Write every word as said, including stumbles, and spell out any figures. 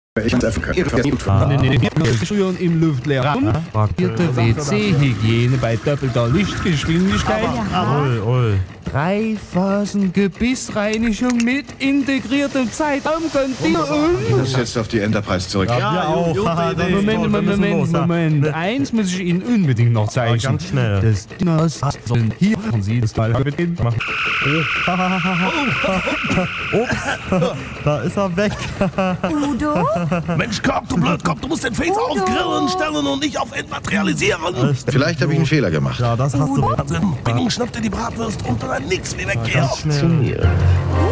Schön im Luftleer. Praktierte W C-Hygiene bei doppelter Lichtgeschwindigkeit. Oi, oi. Drei Phasen Gebissreinigung mit integriertem Zeitraumkontinuum. Ich muss jetzt auf die Enterprise zurück. Ja, wir auch. Ha, nee, Moment, toll, wir Moment, müssen Moment, los, ja. Moment. Ne. Eins muss ich Ihnen unbedingt noch zeigen. Ganz schnell. Das Dinos sind hier. Und Sie das mal mit den machen. Ups, da ist er weg. Udo? Mensch, Korb, du Blödkopf, du musst den Face auf Grillen stellen und nicht auf Entmaterialisieren. Vielleicht habe ich einen Fehler gemacht. Ja, das hast du. Wahnsinn, Bing, schnapp dir die Bratwurst und dann nix wie weg hier. Ganz schnell. Udo?